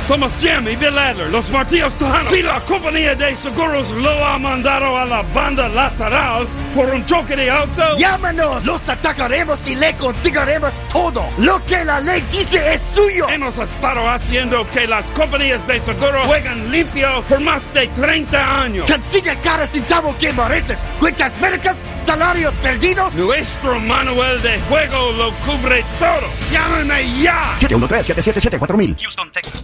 Somos Jim y Bill Adler, los martillos tejanos. Si la compañía de seguros lo ha mandado a la banda lateral por un choque de auto, ¡llámanos! Los atacaremos y le conseguiremos todo. Lo que la ley dice es suyo. hemos estado haciendo que las compañías de seguro jueguen limpio por más de 30 años. Consigue cada centavo que mereces. Cuentas médicas, salarios perdidos. Nuestro manual de juego lo cubre todo. ¡Llámame ya! 713-777-4000. Houston, Texas.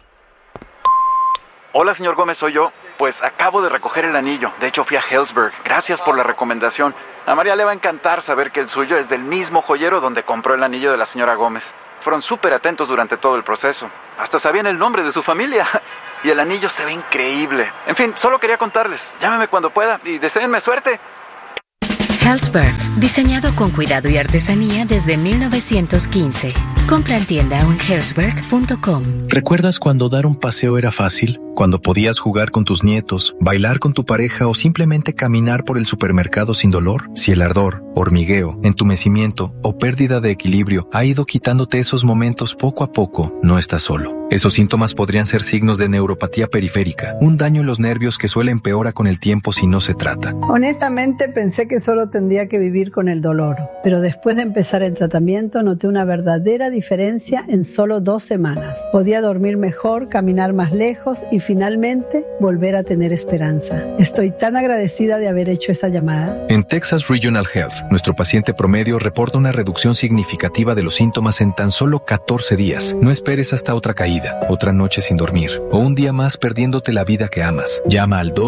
Hola, señor Gómez, soy yo. Pues acabo de recoger el anillo. De hecho, fui a Helzberg. Gracias por la recomendación. A María le va a encantar saber que el suyo es del mismo joyero donde compró el anillo de la señora Gómez. Fueron súper atentos durante todo el proceso. Hasta sabían el nombre de su familia. Y el anillo se ve increíble. En fin, solo quería contarles. Llámeme cuando pueda y deséenme suerte. Helzberg, diseñado con cuidado y artesanía desde 1915. Compra en tienda o en helzberg.com. ¿Recuerdas cuando dar un paseo era fácil? Cuando podías jugar con tus nietos, bailar con tu pareja o simplemente caminar por el supermercado sin dolor. Si el ardor, hormigueo, entumecimiento o pérdida de equilibrio ha ido quitándote esos momentos poco a poco, no estás solo. Esos síntomas podrían ser signos de neuropatía periférica, un daño en los nervios que suele empeora con el tiempo si no se trata. Honestamente pensé que solo tendría que vivir con el dolor, pero después de empezar el tratamiento noté una verdadera diferencia en solo 2 semanas. Podía dormir mejor, caminar más lejos y finalmente volver a tener esperanza. Estoy tan agradecida de haber hecho esa llamada. En Texas Regional Health, nuestro paciente promedio reporta una reducción significativa de los síntomas en tan solo 14 días. No esperes hasta otra caída, otra noche sin dormir o un día más perdiéndote la vida que amas. Llama al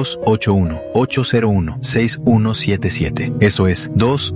281-801-6177. Eso es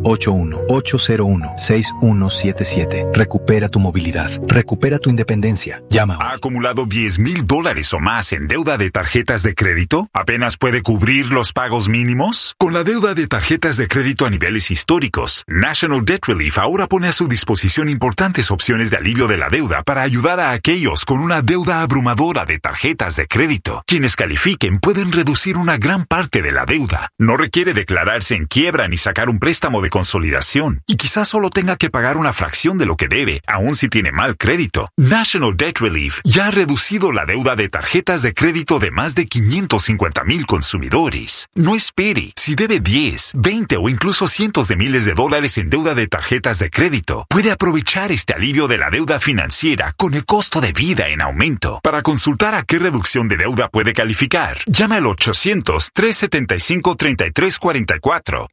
281-801-6177. Recupera tu movilidad. Recupera tu independencia. Llama. ¿Ha acumulado $10,000 o más en deuda de tarjetas de crédito? ¿Apenas puede cubrir los pagos mínimos? Con la deuda de tarjetas de crédito a niveles históricos, National Debt Relief ahora pone a su disposición importantes opciones de alivio de la deuda para ayudar a aquellos con una deuda abrumadora de tarjetas de crédito. Quienes califiquen pueden reducir una gran parte de la deuda. No requiere declararse en quiebra ni sacar un préstamo de consolidación. Y quizás solo tenga que pagar una fracción de lo que debe, aun si tiene mal crédito. National Debt Relief ya ha reducido la deuda de tarjetas de crédito de más de 550,000 consumidores. No espere. Si debe 10, 20 o incluso cientos de miles de dólares en deuda de tarjetas de crédito, puede aprovechar este alivio de la deuda financiera con el costo de vida en aumento. Para consultar a qué reducción de deuda puede calificar, llama al 800-375-3344.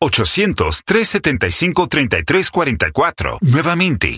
800-375-3344. Nuevamente,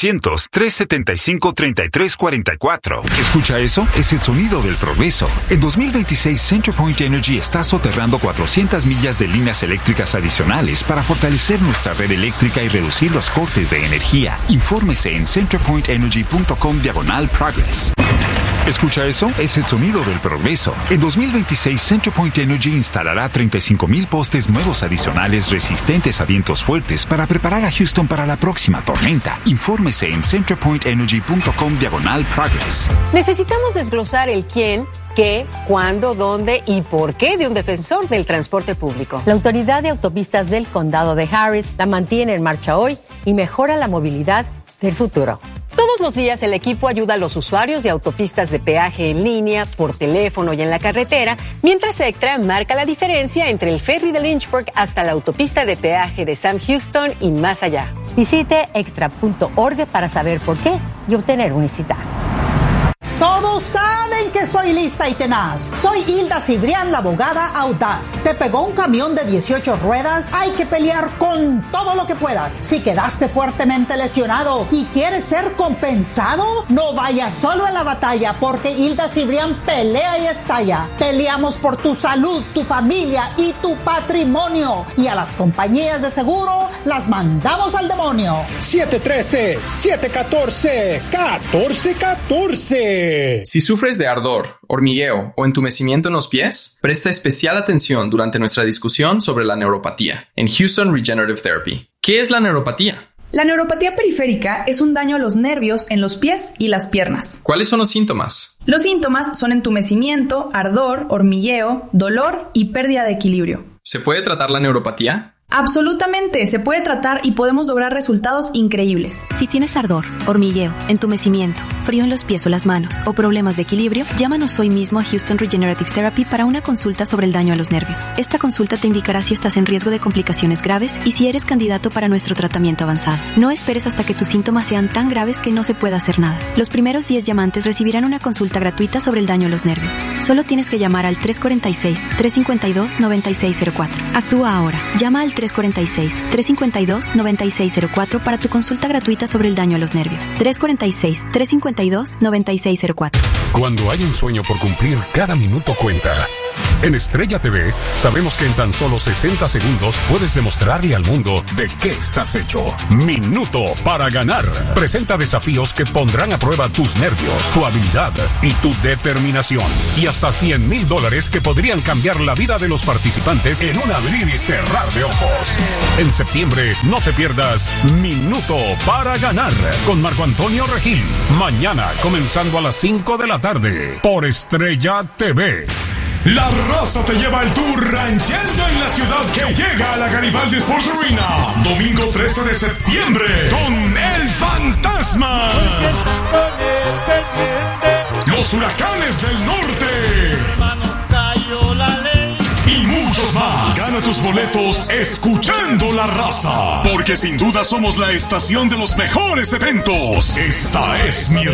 800-375-3344. ¿Escucha eso? Es el sonido del progreso. En 2026, CenterPoint Energy está soterrando 400 millas de líneas eléctricas adicionales para fortalecer nuestra red eléctrica y reducir los cortes de energía. Infórmese en centerpointenergy.com/progress. ¿Escucha eso? Es el sonido del progreso. En 2026, CenterPoint Energy instalará 35,000 postes nuevos adicionales resistentes a vientos fuertes para preparar a Houston para la próxima tormenta. Infórmese en centerpointenergy.com/progress. Necesitamos desglosar el quién, qué, cuándo, dónde y por qué de un defensor del transporte público. La Autoridad de Autopistas del Condado de Harris la mantiene en marcha hoy y mejora la movilidad del futuro. Todos los días el equipo ayuda a los usuarios de autopistas de peaje en línea, por teléfono y en la carretera, mientras Extra marca la diferencia entre el ferry de Lynchburg hasta la autopista de peaje de Sam Houston y más allá. Visite extra.org para saber por qué y obtener una cita. Todos saben que soy lista y tenaz. Soy Hilda Cibrián, la abogada audaz. ¿Te pegó un camión de 18 ruedas? Hay que pelear con todo lo que puedas. Si quedaste fuertemente lesionado y quieres ser compensado, no vayas solo en la batalla, porque Hilda Cibrián pelea y estalla. Peleamos por tu salud, tu familia y tu patrimonio. Y a las compañías de seguro las mandamos al demonio. 713-714-1414. Si sufres de ardor, hormigueo o entumecimiento en los pies, presta especial atención durante nuestra discusión sobre la neuropatía en Houston Regenerative Therapy. ¿Qué es la neuropatía? La neuropatía periférica es un daño a los nervios en los pies y las piernas. ¿Cuáles son los síntomas? Los síntomas son entumecimiento, ardor, hormigueo, dolor y pérdida de equilibrio. ¿Se puede tratar la neuropatía? Absolutamente, se puede tratar y podemos lograr resultados increíbles. Si tienes ardor, hormigueo, entumecimiento, frío en los pies o las manos o problemas de equilibrio, llámanos hoy mismo a Houston Regenerative Therapy para una consulta sobre el daño a los nervios. Esta consulta te indicará si estás en riesgo de complicaciones graves y si eres candidato para nuestro tratamiento avanzado. No esperes hasta que tus síntomas sean tan graves que no se pueda hacer nada. Los primeros 10 llamantes recibirán una consulta gratuita sobre el daño a los nervios. Solo tienes que llamar al 346-352-9604. Actúa ahora. Llama al 346-352-9604 para tu consulta gratuita sobre el daño a los nervios. 346-352-9604. Cuando hay un sueño por cumplir, cada minuto cuenta. En Estrella TV, sabemos que en tan solo 60 segundos puedes demostrarle al mundo de qué estás hecho. Minuto para ganar. Presenta desafíos que pondrán a prueba tus nervios, tu habilidad y tu determinación. Y hasta $100,000 que podrían cambiar la vida de los participantes en un abrir y cerrar de ojos. En septiembre, no te pierdas Minuto para ganar con Marco Antonio Regil. Mañana, comenzando a las 5 de la tarde por Estrella TV. La raza te lleva el tour ranchando en la ciudad que llega a la Garibaldi Sports Arena. Domingo 13 de septiembre con El Fantasma. Los Huracanes del Norte. Y muchos más. Gana tus boletos escuchando La Raza. Porque sin duda somos la estación de los mejores eventos. Esta es mi